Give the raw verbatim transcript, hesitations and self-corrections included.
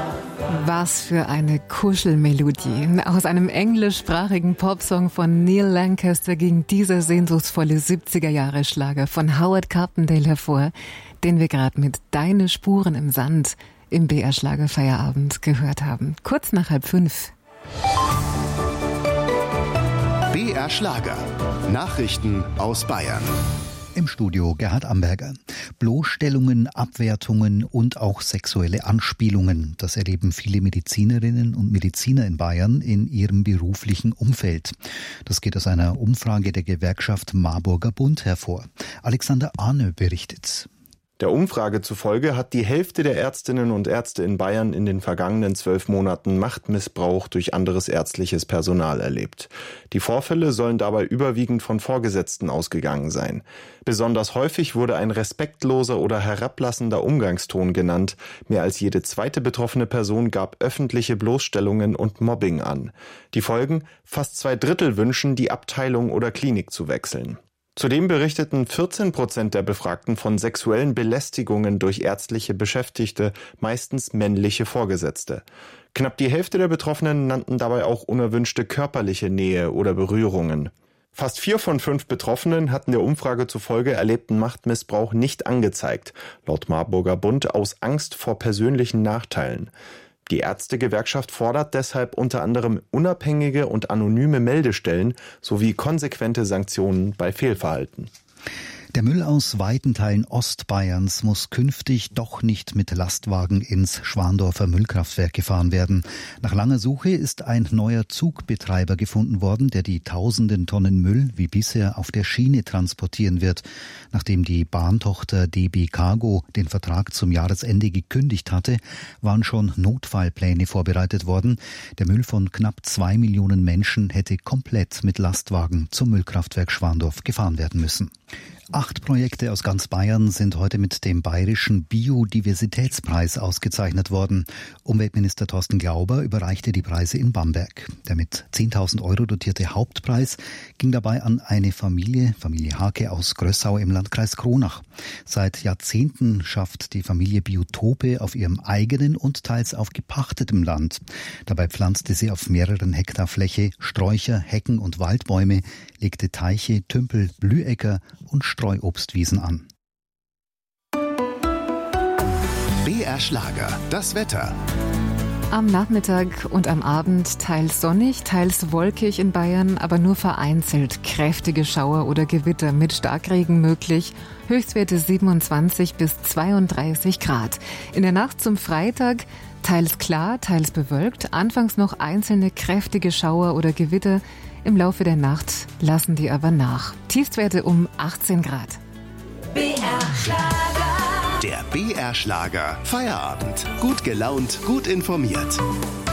Was für eine Kuschelmelodie. Aus einem englischsprachigen Popsong von Neil Lancaster ging dieser sehnsuchtsvolle siebziger-Jahre-Schlager von Howard Carpendale hervor, den wir gerade mit Deine Spuren im Sand im B R-Schlager-Feierabend gehört haben. Kurz nach halb fünf. B R-Schlager. Nachrichten aus Bayern. Im Studio Gerhard Amberger. Bloßstellungen, Abwertungen und auch sexuelle Anspielungen. Das erleben viele Medizinerinnen und Mediziner in Bayern in ihrem beruflichen Umfeld. Das geht aus einer Umfrage der Gewerkschaft Marburger Bund hervor. Alexander Arne berichtet. Der Umfrage zufolge hat die Hälfte der Ärztinnen und Ärzte in Bayern in den vergangenen zwölf Monaten Machtmissbrauch durch anderes ärztliches Personal erlebt. Die Vorfälle sollen dabei überwiegend von Vorgesetzten ausgegangen sein. Besonders häufig wurde ein respektloser oder herablassender Umgangston genannt. Mehr als jede zweite betroffene Person gab öffentliche Bloßstellungen und Mobbing an. Die Folgen? Fast zwei Drittel wünschen, die Abteilung oder Klinik zu wechseln. Zudem berichteten vierzehn Prozent der Befragten von sexuellen Belästigungen durch ärztliche Beschäftigte, meistens männliche Vorgesetzte. Knapp die Hälfte der Betroffenen nannten dabei auch unerwünschte körperliche Nähe oder Berührungen. Fast vier von fünf Betroffenen hatten der Umfrage zufolge erlebten Machtmissbrauch nicht angezeigt, laut Marburger Bund aus Angst vor persönlichen Nachteilen. Die Ärztegewerkschaft fordert deshalb unter anderem unabhängige und anonyme Meldestellen sowie konsequente Sanktionen bei Fehlverhalten. Der Müll aus weiten Teilen Ostbayerns muss künftig doch nicht mit Lastwagen ins Schwandorfer Müllkraftwerk gefahren werden. Nach langer Suche ist ein neuer Zugbetreiber gefunden worden, der die tausenden Tonnen Müll wie bisher auf der Schiene transportieren wird. Nachdem die Bahntochter D B Cargo den Vertrag zum Jahresende gekündigt hatte, waren schon Notfallpläne vorbereitet worden. Der Müll von knapp zwei Millionen Menschen hätte komplett mit Lastwagen zum Müllkraftwerk Schwandorf gefahren werden müssen. Acht Projekte aus ganz Bayern sind heute mit dem Bayerischen Biodiversitätspreis ausgezeichnet worden. Umweltminister Thorsten Glauber überreichte die Preise in Bamberg. Der mit zehntausend Euro dotierte Hauptpreis ging dabei an eine Familie, Familie Hake aus Grössau im Landkreis Kronach. Seit Jahrzehnten schafft die Familie Biotope auf ihrem eigenen und teils auf gepachtetem Land. Dabei pflanzte sie auf mehreren Hektar Fläche Sträucher, Hecken und Waldbäume, legte Teiche, Tümpel, Blühecker und Streuobstwiesen an. B R-Schlager, das Wetter. Am Nachmittag und am Abend teils sonnig, teils wolkig in Bayern, aber nur vereinzelt kräftige Schauer oder Gewitter mit Starkregen möglich. Höchstwerte siebenundzwanzig bis zweiunddreißig Grad. In der Nacht zum Freitag teils klar, teils bewölkt. Anfangs noch einzelne kräftige Schauer oder Gewitter. Im Laufe der Nacht lassen die aber nach. Tiefstwerte um achtzehn Grad. B R-Schlager. Der B R-Schlager Feierabend. Gut gelaunt, gut informiert.